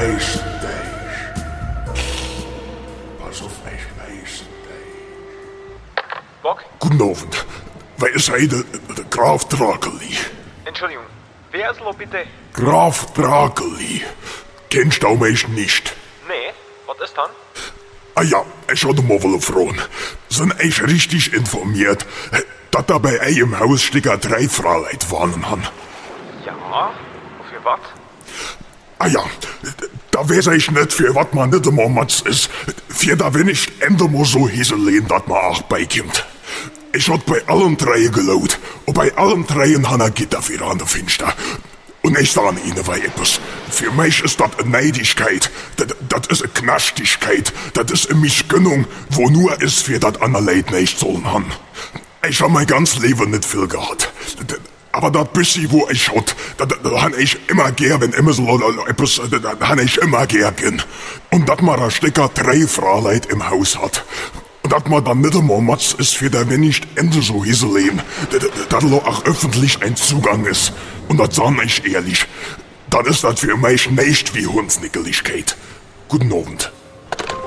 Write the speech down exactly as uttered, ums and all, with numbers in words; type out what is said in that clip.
meisten Tag. Pass auf, ich meisten Tag. Bock? Guten Abend. Wer ist hier der, der Graf Drakeli? Entschuldigung, wer ist lo bitte? Graf Drakeli. Kennst du mich nicht? Nee, was ist dann? Ah ja, ich hatte mal wohl fragen. Sind ich richtig informiert, dass da bei euch im Haus Sticker drei Fräulein waren haben? Ja, für was? Ah ja, da weiß ich nicht, für was man nicht immer Matz ist. Für da wenn ich ende mal so hieseln, dass man auch beikommt. Ich hab bei allen drei gelaut. Und bei allen dreien han er Gitter wieder an der Finster. Und ich sage Ihnen weil etwas. Für mich ist das eine Neidigkeit. Das, das ist eine Knastigkeit. Das ist eine Mischgönnung, wo nur ist, für das andere Leute nicht sollen haben. Ich hab mein ganzes Leben nicht viel gehabt. Aber das bisschen, wo ich hat, das, das han ich immer gern, wenn immer so etwas, das han ich immer gern. Und dass man da Stecker drei Fräulein im Haus hat. Und dass man dann nicht einmal Matz ist, für der wenn nicht Ende so hieseln, dass auch öffentlich ein Zugang ist. Und das sag ich ehrlich, dann ist das für mich nicht wie Hundsnickeligkeit. Guten Abend.